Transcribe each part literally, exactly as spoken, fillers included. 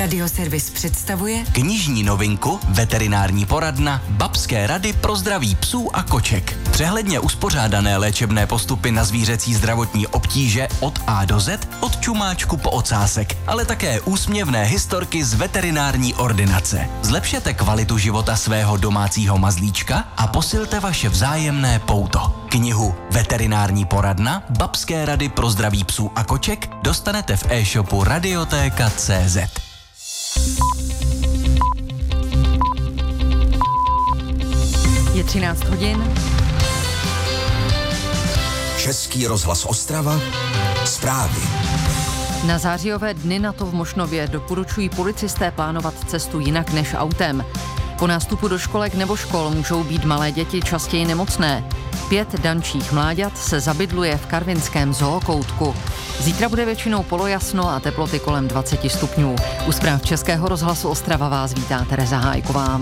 Radioservis představuje knižní novinku Veterinární poradna Babské rady pro zdraví psů a koček. Přehledně uspořádané léčebné postupy na zvířecí zdravotní obtíže od A do Z, od čumáčku po ocásek, ale také úsměvné historky z veterinární ordinace. Zlepšete kvalitu života svého domácího mazlíčka a posilte vaše vzájemné pouto. Knihu Veterinární poradna Babské rady pro zdraví psů a koček dostanete v e-shopu radiotéka tečka cé zet. Je třináct hodin. Český rozhlas Ostrava. Zprávy. Na zářijové dny NATO v Mošnově doporučují policisté plánovat cestu jinak než autem. Po nástupu do školek nebo škol můžou být malé děti častěji nemocné. Pět dančích mláďat se zabydluje v karvinském zookoutku. Zítra bude většinou polojasno a teploty kolem dvacet stupňů. U zpráv Českého rozhlasu Ostrava vás vítá Tereza Hájková.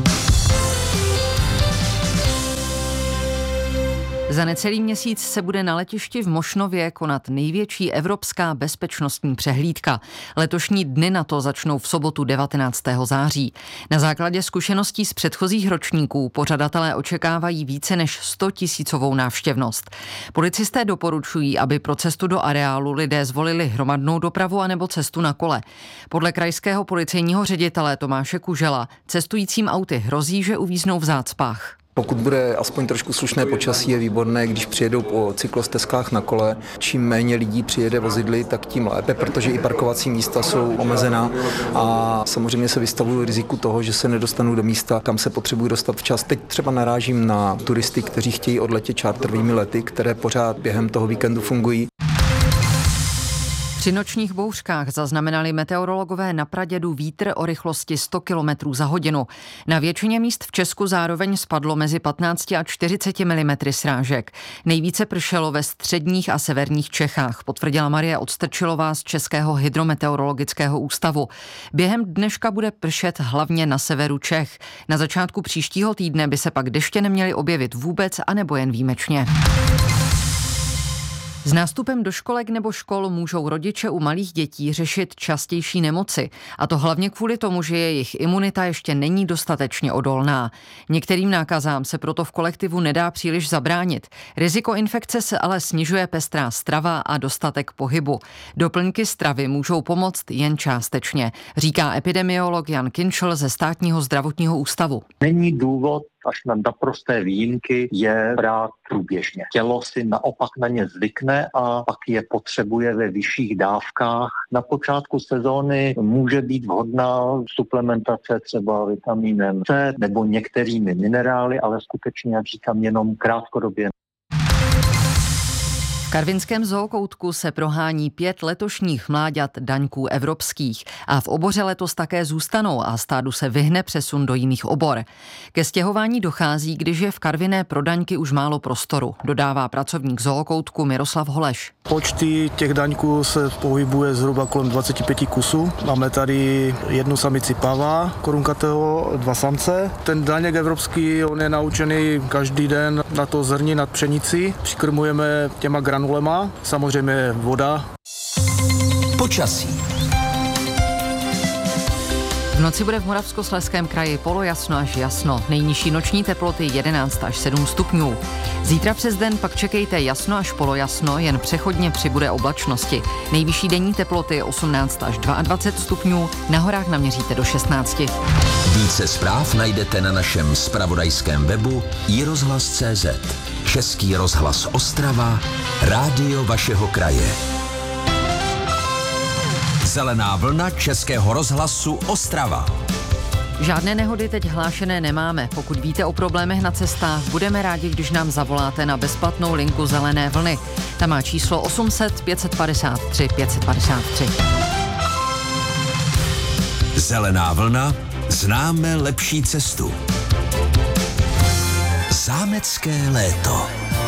Za necelý měsíc se bude na letišti v Mošnově konat největší evropská bezpečnostní přehlídka. Letošní dny NATO začnou v sobotu devatenáctého září. Na základě zkušeností z předchozích ročníků pořadatelé očekávají více než sto tisícovou návštěvnost. Policisté doporučují, aby pro cestu do areálu lidé zvolili hromadnou dopravu anebo cestu na kole. Podle krajského policejního ředitele Tomáše Kužela cestujícím auty hrozí, že uvíznou v zácpách. Pokud bude aspoň trošku slušné počasí, je výborné, když přijedou po cyklostezkách na kole. Čím méně lidí přijede vozidly, tak tím lépe, protože i parkovací místa jsou omezená a samozřejmě se vystavují riziku toho, že se nedostanou do místa, kam se potřebují dostat včas. Teď třeba narážím na turisty, kteří chtějí odletět čárterovými lety, které pořád během toho víkendu fungují. Při nočních bouřkách zaznamenali meteorologové na Pradědu vítr o rychlosti sto kilometrů za hodinu. Na většině míst v Česku zároveň spadlo mezi patnáct a čtyřicet milimetrů srážek. Nejvíce pršelo ve středních a severních Čechách, potvrdila Marie Odstrčilová z Českého hydrometeorologického ústavu. Během dneška bude pršet hlavně na severu Čech. Na začátku příštího týdne by se pak deště neměly objevit vůbec anebo jen výjimečně. S nástupem do školek nebo škol můžou rodiče u malých dětí řešit častější nemoci. A to hlavně kvůli tomu, že jejich imunita ještě není dostatečně odolná. Některým nákazám se proto v kolektivu nedá příliš zabránit. Riziko infekce se ale snižuje pestrá strava a dostatek pohybu. Doplňky stravy můžou pomoct jen částečně, říká epidemiolog Jan Kinčl ze Státního zdravotního ústavu. Není důvod až na naprosté výjimky je brát průběžně. Tělo si naopak na ně zvykne a pak je potřebuje ve vyšších dávkách. Na počátku sezóny může být vhodná suplementace třeba vitamínem C nebo některými minerály, ale skutečně, jak říkám, jenom krátkodobě. V karvinském zookoutku se prohání pět letošních mláďat daňků evropských a v oboře letos také zůstanou a stádu se vyhne přesun do jiných obor. Ke stěhování dochází, když je v Karviné pro daňky už málo prostoru, dodává pracovník zookoutku Miroslav Holeš. Počty těch daňků se pohybuje zhruba kolem dvacet pět kusů. Máme tady jednu samici pava, korunkatého, dva samce. Ten daněk evropský, on je naučený každý den na to zrní nad pšenici. Přikrmujeme těma granulema, samozřejmě voda. Počasí. V noci bude v Moravskoslezském kraji polojasno až jasno. Nejnižší noční teploty jedenáct až sedm stupňů. Zítra přes den pak čekejte jasno až polojasno, jen přechodně přibude oblačnosti. Nejvyšší denní teploty osmnáct až dvacet dva stupňů, na horách naměříte do šestnáct. Více zpráv najdete na našem zpravodajském webu i rozhlas tečka cé zet. Český rozhlas Ostrava, rádio vašeho kraje. Zelená vlna Českého rozhlasu Ostrava. Žádné nehody teď hlášené nemáme. Pokud víte o problémech na cestách, budeme rádi, když nám zavoláte na bezplatnou linku Zelené vlny. Ta má číslo osm set pět padesát tři pět padesát tři. Zelená vlna, známe lepší cestu. Zámecké léto.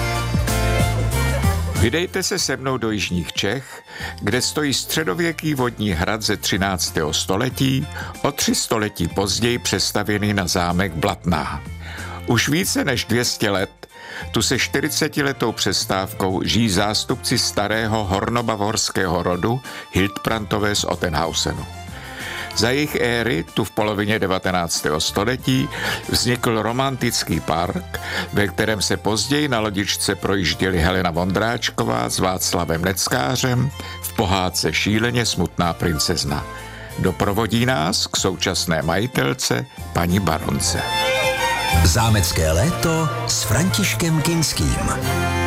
Vydejte se se mnou do jižních Čech, kde stojí středověký vodní hrad ze třináctého století, o tři století později přestavěný na zámek Blatná. Už více než dvě stě let tu se čtyřicetiletou přestávkou žijí zástupci starého hornobavorského rodu Hildbrandové z Ottenhausenu. Za jejich éry, tu v polovině devatenáctého století, vznikl romantický park, ve kterém se později na lodičce projížděli Helena Vondráčková s Václavem Neckářem v pohádce Šíleně smutná princezna. Doprovodí nás k současné majitelce, paní baronce. Zámecké léto s Františkem Kinským.